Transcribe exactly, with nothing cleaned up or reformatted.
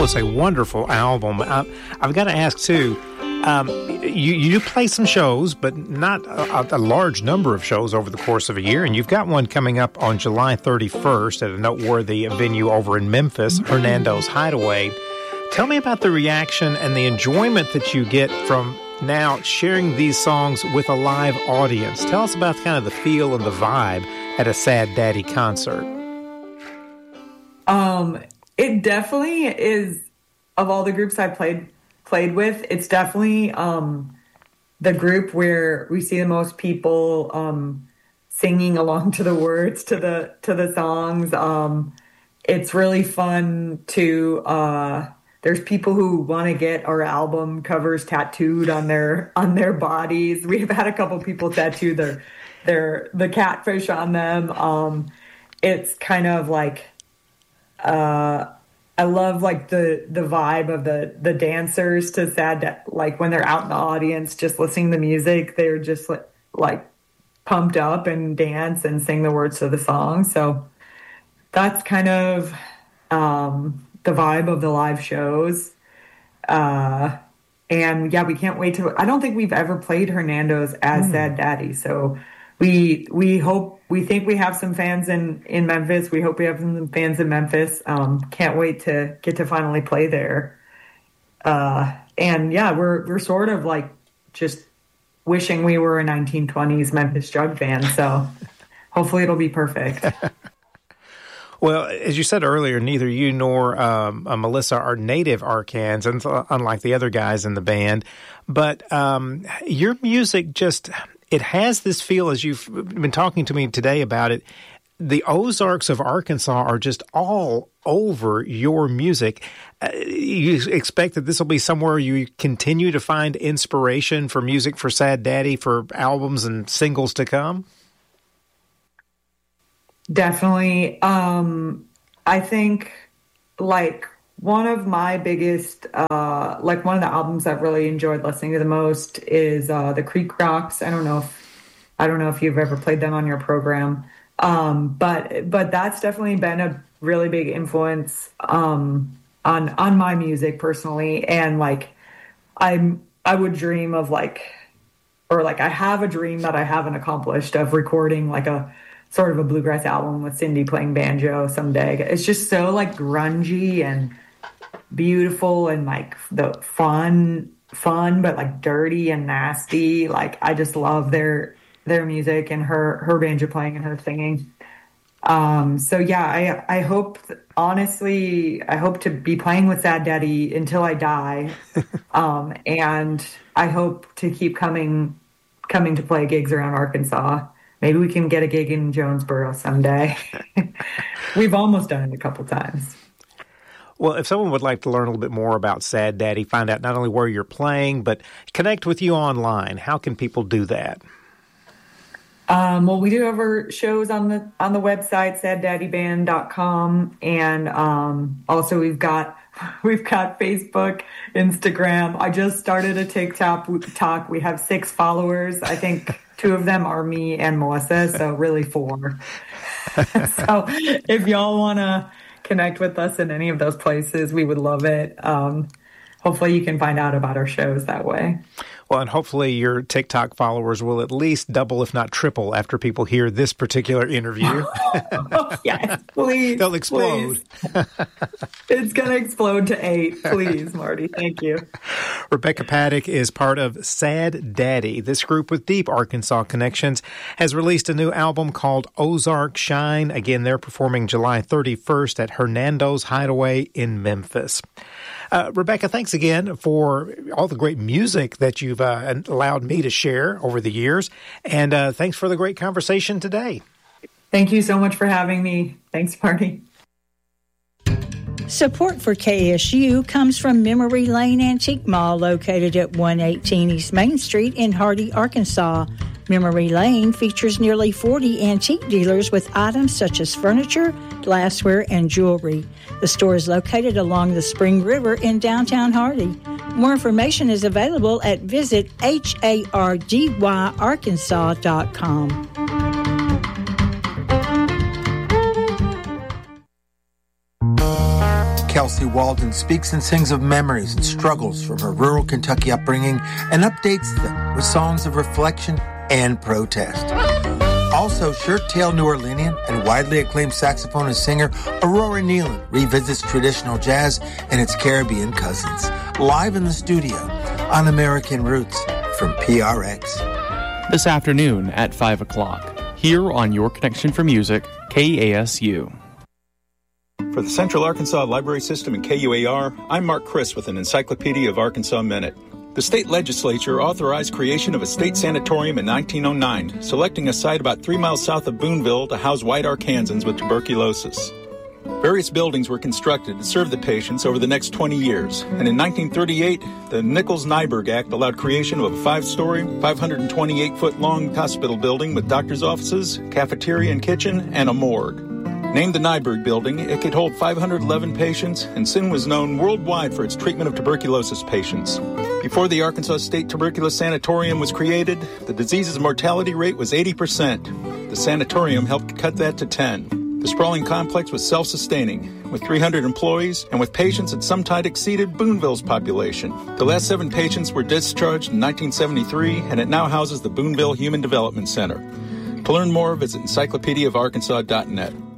was a wonderful album. I, I've got to ask, too, um, you, you do play some shows, but not a, a large number of shows over the course of a year, and you've got one coming up on July thirty-first at a noteworthy venue over in Memphis, Hernando's Hideaway. Tell me about the reaction and the enjoyment that you get from now sharing these songs with a live audience. Tell us about kind of the feel and the vibe at a Sad Daddy concert. Um, it definitely is, of all the groups I played played with, it's definitely um, the group where we see the most people um, singing along to the words to the to the songs. Um, it's really fun to. Uh, there's people who want to get our album covers tattooed on their on their bodies. We've had a couple people tattoo their their the catfish on them. Um, it's kind of like. Uh, I love like the, the vibe of the, the dancers to Sad Da- like when they're out in the audience, just listening to music, they're just like, like pumped up and dance and sing the words to the song. So that's kind of, um, the vibe of the live shows. Uh, and yeah, we can't wait to, I don't think we've ever played Hernando's as mm. Sad Daddy. So we, we hope, we think we have some fans in, in Memphis. We hope we have some fans in Memphis. Um, can't wait to get to finally play there. Uh, and yeah, we're, we're sort of like just wishing we were a nineteen twenties Memphis Jug band. So hopefully it'll be perfect. Well, as you said earlier, neither you nor um, uh, Melissa are native Arkansans, unlike the other guys in the band. But um, your music just... it has this feel, as you've been talking to me today about it, the Ozarks of Arkansas are just all over your music. Uh, you expect that this will be somewhere you continue to find inspiration for music for Sad Daddy, for albums and singles to come? Definitely. Um, I think, like, one of my biggest, uh, like one of the albums I've really enjoyed listening to the most is uh, the Creek Rocks. I don't know if I don't know if you've ever played them on your program, um, but but that's definitely been a really big influence um, on on my music personally. And like I I would dream of like, or like I have a dream that I haven't accomplished of recording like a sort of a bluegrass album with Cindy playing banjo someday. It's just so like grungy and beautiful and like the fun, fun, but like dirty and nasty. Like I just love their their music and her her banjo playing and her singing. Um, so yeah, I I hope honestly I hope to be playing with Sad Daddy until I die, um, and I hope to keep coming coming to play gigs around Arkansas. Maybe we can get a gig in Jonesboro someday. We've almost done it a couple times. Well, if someone would like to learn a little bit more about Sad Daddy, find out not only where you're playing, but connect with you online, how can people do that? Um, well, we do have our shows on the on the website, sad daddy band dot com, and um, also we've got we've got Facebook, Instagram. I just started a TikTok. Talk. We have six followers. I think two of them are me and Melissa, so really four. So if y'all want to connect with us in any of those places, we would love it. Um, hopefully you can find out about our shows that way. Well, and hopefully your TikTok followers will at least double, if not triple, after people hear this particular interview. Yes, please. They'll explode. Please. It's going to explode to eight. Please, Marty. Thank you. Rebecca Paddock is part of Sad Daddy. This group with deep Arkansas connections has released a new album called Ozark Shine. Again, they're performing July thirty-first at Hernando's Hideaway in Memphis. Uh, Rebecca, thanks again for all the great music that you've uh, allowed me to share over the years. And uh, thanks for the great conversation today. Thank you so much for having me. Thanks, Marty. Support for K S U comes from Memory Lane Antique Mall, located at one eighteen East Main Street in Hardy, Arkansas. Memory Lane features nearly forty antique dealers with items such as furniture, glassware, and jewelry. The store is located along the Spring River in downtown Hardy. More information is available at visit hardy arkansas dot com. Kelsey Walden speaks and sings of memories and struggles from her rural Kentucky upbringing and updates them with songs of reflection and protest. Also, shirt-tail New Orleanian and widely acclaimed saxophonist singer Aurora Nealon revisits traditional jazz and its Caribbean cousins, live in the studio on American Roots from P R X. This afternoon at five o'clock, here on Your Connection for Music, K A S U. For the Central Arkansas Library System and K U A R, I'm Mark Chris with an Encyclopedia of Arkansas Minute. The state legislature authorized creation of a state sanatorium in nineteen oh nine, selecting a site about three miles south of Boonville to house white Arkansans with tuberculosis. Various buildings were constructed to serve the patients over the next twenty years, and in nineteen thirty-eight, the Nichols-Nyberg Act allowed creation of a five-story, five hundred twenty-eight foot long hospital building with doctor's offices, cafeteria and kitchen, and a morgue. Named the Nyberg Building, it could hold five hundred eleven patients, and soon was known worldwide for its treatment of tuberculosis patients. Before the Arkansas State Tuberculosis Sanatorium was created, the disease's mortality rate was eighty percent. The sanatorium helped cut that to ten. The sprawling complex was self-sustaining, with three hundred employees and with patients that sometimes exceeded Boonville's population. The last seven patients were discharged in nineteen seventy-three, and it now houses the Boonville Human Development Center. To learn more, visit encyclopedia of arkansas dot net.